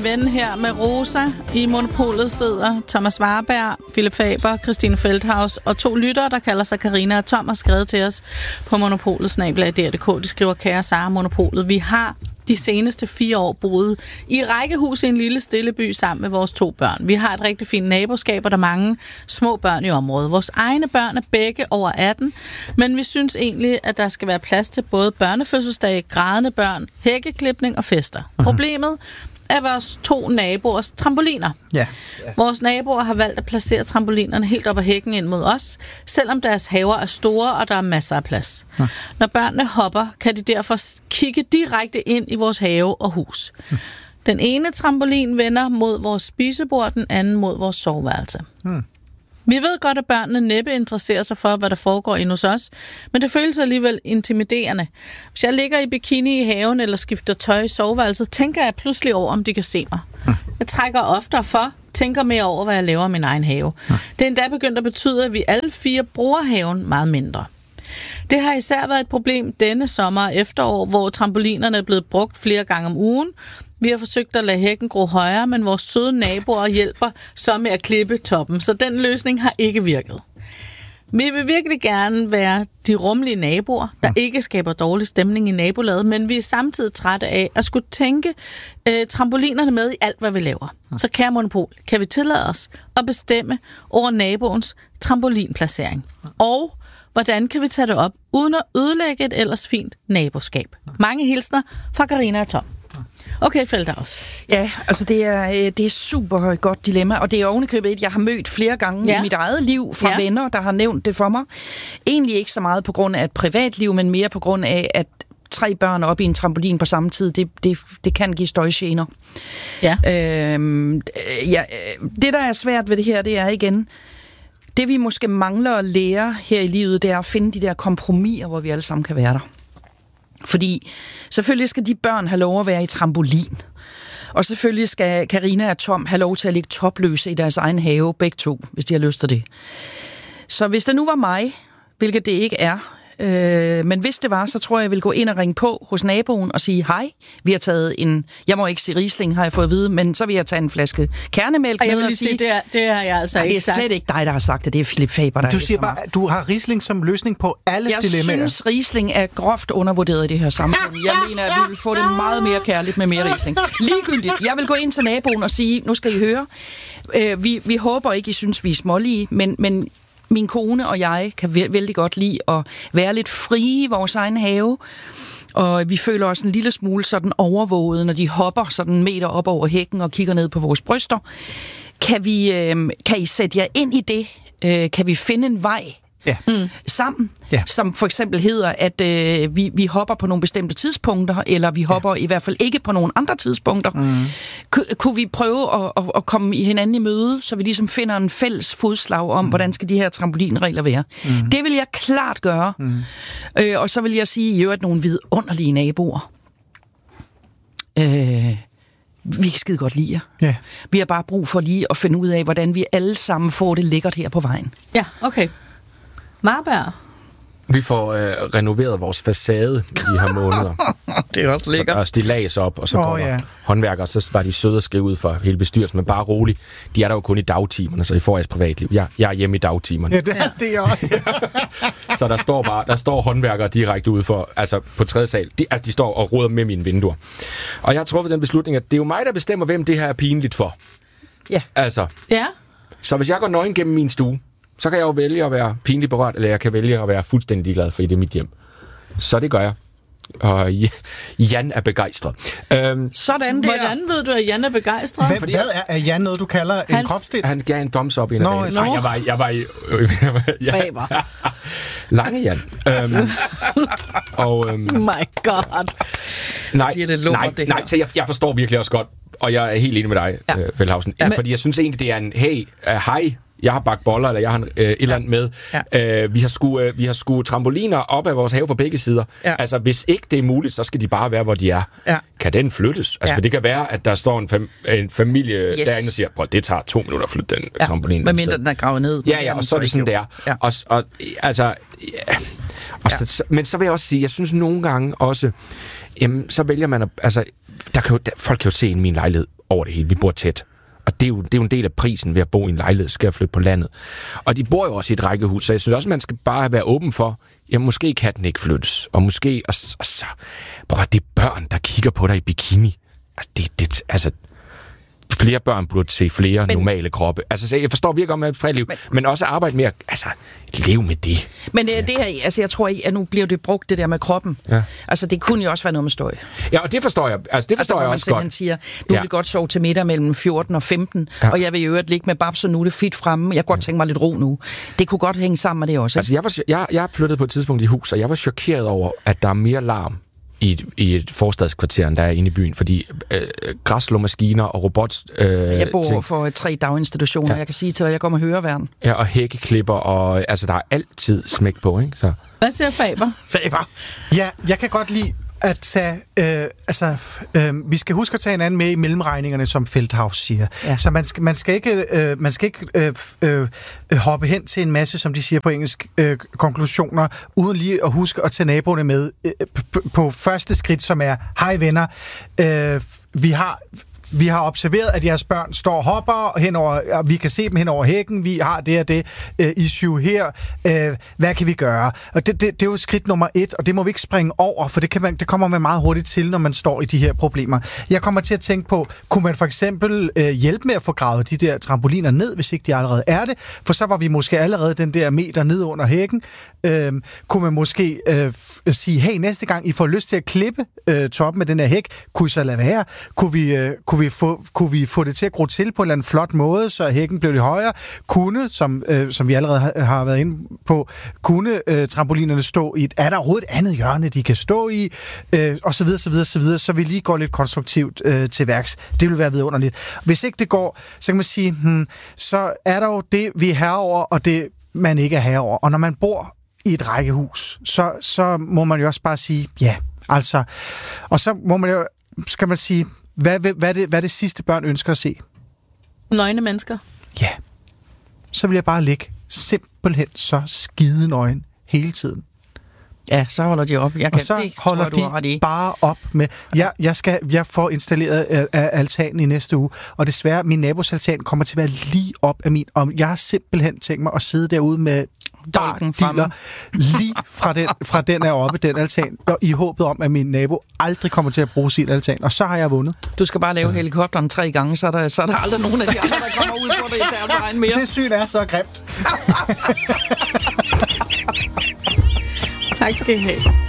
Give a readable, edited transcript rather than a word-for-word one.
ven her med Rosa. I Monopolet sidder Thomas Warberg, Philip Faber, Christine Feldhaus og 2 lyttere, der kalder sig Karina og Tom, har skrevet til os på monopolet@dr.dk. De skriver: kære Sara, Monopolet, vi har de seneste 4 år boet i rækkehus i en lille stille by sammen med vores 2 børn. Vi har et rigtig fint naboskab, og der er mange små børn i området. Vores egne børn er begge over 18, men vi synes egentlig, at der skal være plads til både børnefødselsdage, grædende børn, hækkeklipning og fester. Problemet er vores 2 naboers trampoliner. Ja. Vores naboer har valgt at placere trampolinerne helt op ad hækken ind mod os, selvom deres haver er store, og der er masser af plads. Når børnene hopper, kan de derfor kigge direkte ind i vores have og hus. Den ene trampolin vender mod vores spisebord, den anden mod vores soveværelse. Vi ved godt, at børnene næppe interesserer sig for, hvad der foregår inde hos os, men det føles alligevel intimiderende. Hvis jeg ligger i bikini i haven eller skifter tøj i soveværelset, tænker jeg pludselig over, om de kan se mig. Jeg trækker oftere tænker mere over, hvad jeg laver i min egen have. Det er endda begyndt at betyde, at vi alle 4 bruger haven meget mindre. Det har især været et problem denne sommer og efterår, hvor trampolinerne er blevet brugt flere gange om ugen. Vi har forsøgt at lade hækken gro højere, men vores søde naboer hjælper så med at klippe toppen, så den løsning har ikke virket. Vi vil virkelig gerne være de rummelige naboer, der ikke skaber dårlig stemning i nabolaget, men vi er samtidig trætte af at skulle tænke trampolinerne med i alt, hvad vi laver. Så kære Monopol, kan vi tillade os at bestemme over naboens trampolinplacering? Og hvordan kan vi tage det op, uden at ødelægge et ellers fint naboskab? Mange hilsner fra Karina og Tom. Okay, Feldhaus. Ja, altså det er super godt dilemma, og det er ovenikøbet et, jeg har mødt flere gange i mit eget liv fra venner, der har nævnt det for mig. Egentlig ikke så meget på grund af et privatliv, men mere på grund af, at 3 børn op i en trampolin på samme tid, det kan give støjgener. Ja. Det, der er svært ved det her, det er igen, det vi måske mangler at lære her i livet, det er at finde de der kompromiser, hvor vi alle sammen kan være der. Fordi selvfølgelig skal de børn have lov at være i trampolin. Og selvfølgelig skal Karina og Tom have lov til at ligge topløse i deres egen have, begge 2, hvis de har lyst til det. Så hvis det nu var mig, hvilket det ikke er, men hvis det var, så tror jeg ville gå ind og ringe på hos naboen og sige, hej, vi har taget jeg må ikke sige Riesling, har jeg fået at vide, men så vil jeg tage en flaske kernemælk med og sige... det har jeg altså ikke sagt. Det er slet ikke dig, der har sagt det, det er Philip Faber, der Du siger bare, du har Riesling som løsning på alle dilemmaer. Jeg synes, Riesling er groft undervurderet i det her samfund. Jeg mener, at vi vil få det meget mere kærligt med mere Riesling. Ligegyldigt, jeg vil gå ind til naboen og sige, nu skal I høre, vi håber ikke, I synes, vi er smålige, men min kone og jeg kan vældig godt lide at være lidt frie i vores egen have, og vi føler os en lille smule sådan overvåget, når de hopper sådan en meter op over hækken og kigger ned på vores bryster. Kan I sætte jer ind i det? Kan vi finde en vej sammen, som for eksempel hedder, at vi hopper på nogle bestemte tidspunkter, eller vi hopper i hvert fald ikke på nogle andre tidspunkter. Kunne vi prøve at komme i hinanden i møde, så vi ligesom finder en fælles fodslag om, hvordan skal de her trampolinregler være? Det vil jeg klart gøre. Og så vil jeg sige, i øvrigt nogle vidunderlige naboer. Vi kan skide godt lide jer. Yeah. Vi har bare brug for lige at finde ud af, hvordan vi alle sammen får det lækkert her på vejen. Ja, okay. Marberg. Vi får renoveret vores facade i de her måneder. Det er også lækkert. Så der er stillads op, og så kommer håndværkere, så var de søde at skrive ud for hele bestyrelsen, men bare rolig. De er der jo kun i dagtimerne, så I får jeres privatliv. Jeg er hjemme i dagtimerne. Ja, det er også. Så der står håndværkere direkte ude for, altså på 3. sal. De står og roder med mine vinduer. Og jeg har truffet den beslutning, at det er jo mig, der bestemmer, hvem det her er pinligt for. Ja. Altså. Ja. Så hvis jeg går nøgen gennem min stue, så kan jeg jo vælge at være pinligt berørt, eller jeg kan vælge at være fuldstændig glad, for det er mit hjem. Så det gør jeg. Og Jan er begejstret. Sådan der. Hvordan ved du, at Jan er begejstret? Hvad er Jan noget, du kalder en kropsdel? Han gav en thumbs up en af dagen. Jeg var i... Faber. Lange Jan. My God. Nej, så jeg forstår virkelig også godt, og jeg er helt enig med dig, Feldhausen. Ja, fordi jeg synes egentlig, det er en, hej, jeg har bagt boller, eller jeg har et eller andet med. Ja. Vi har sgu trampoliner op af vores have på begge sider. Ja. Altså, hvis ikke det er muligt, så skal de bare være, hvor de er. Ja. Kan den flyttes? Altså, for det kan være, at der står en familie derinde og siger, prøv, det tager 2 minutter at flytte den trampolin. Hvad mindre den er gravet ned. Ja, og så er det sådan, der. Ja. Men så vil jeg også sige, jeg synes nogle gange også, så vælger man at, altså, folk kan jo se ind i min lejlighed, over det hele. Vi bor tæt. Og det er jo en del af prisen ved at bo i en lejlighed, skal jeg flytte på landet. Og de bor jo også i et rækkehus, så jeg synes også, man skal bare være åben for, måske kan den ikke flyttes. Og måske, og så prøv at det er børn, der kigger på dig i bikini. Altså, flere børn burde se flere normale kroppe. Altså, jeg forstår virkelig om, at fredliv, men også arbejde med at leve med det. Men det her, altså, jeg tror ikke, at nu bliver det brugt, det der med kroppen. Ja. Altså, det kunne jo også være noget med støj. Ja, og det forstår jeg. Altså, det forstår jeg også godt. Man siger, nu vil vi godt sove til middag mellem 14 og 15, og jeg vil i øvrigt ligge med babs, og nu er det fit fremme. Jeg kunne godt tænke mig lidt ro nu. Det kunne godt hænge sammen med det også. Ikke? Altså, jeg flyttede på et tidspunkt i hus, og jeg var chokeret over, at der er mere larm i et forstadskvarter, der er inde i byen, fordi græsslåmaskiner og robot... jeg bor for 3 daginstitutioner, jeg kan sige til dig, jeg kommer høreværn. Ja, og hækkeklipper, og altså, der er altid smæk på, ikke? Så. Hvad siger Faber? Faber? Ja, jeg kan godt lide at tage... vi skal huske at tage en anden med i mellemregningerne, som Feldhaus siger. Ja. Så man skal ikke hoppe hen til en masse, som de siger på engelsk, konklusioner, uden lige at huske at tage naboerne med på første skridt, som er, hej venner, vi har observeret, at jeres børn står og hopper henover, og vi kan se dem hen over hækken, vi har det og det issue her, hvad kan vi gøre? Og det er jo skridt nummer 1, og det må vi ikke springe over, for det kommer man meget hurtigt til, når man står i de her problemer. Jeg kommer til at tænke på, kunne man for eksempel hjælpe med at få gravet de der trampoliner ned, hvis ikke de allerede er det, for så var vi måske allerede den der meter ned under hækken. Kunne man måske sige, hey, næste gang I får lyst til at klippe toppen af den her hæk, kunne I så lade være? Kunne vi få det til at gro til på en eller anden flot måde, så hækken blev lidt højere? Kunne, som vi allerede har været inde på, trampolinerne stå i er der overhovedet et andet hjørne, de kan stå i? Og så videre, så vi lige går lidt konstruktivt til værks. Det vil være vidunderligt. Hvis ikke det går, så kan man sige, så er der jo det, vi er herover, og det, man ikke er herover. Og når man bor i et rækkehus, så må man jo også bare sige, ja, altså. Og så må man jo, skal man sige, hvad er det sidste børn ønsker at se? Nøgne mennesker. Ja. Så vil jeg bare ligge simpelthen så skide nøgen hele tiden. Ja, så holder de op. Og så holder de bare op med... Jeg får installeret altanen i næste uge, og desværre, min nabos altan kommer til at være lige op af min. Og jeg har simpelthen tænkt mig at sidde derude med diller lige fra den er oppe, den altan, og i håbet om, at min nabo aldrig kommer til at bruge sin altan. Og så har jeg vundet. Du skal bare lave helikopteren 3 gange, så er der aldrig nogen af de andre, der kommer ud på det i deres egen mere. Det syn er så grimt. Tak skal I have.